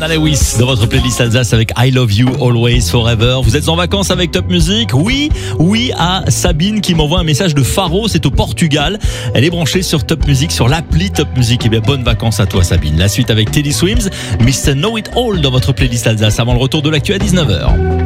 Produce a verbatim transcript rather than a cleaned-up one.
Leona Lewis dans votre playlist Alsace avec I Love You Always Forever. Vous êtes en vacances avec Top Music? Oui, oui à Sabine qui m'envoie un message de Faro, c'est au Portugal. Elle est branchée sur Top Music, sur l'appli Top Music. Et bien bonnes vacances à toi Sabine. La suite avec Teddy Swims, mister Know It All dans votre playlist Alsace avant le retour de l'actu à dix-neuf heures.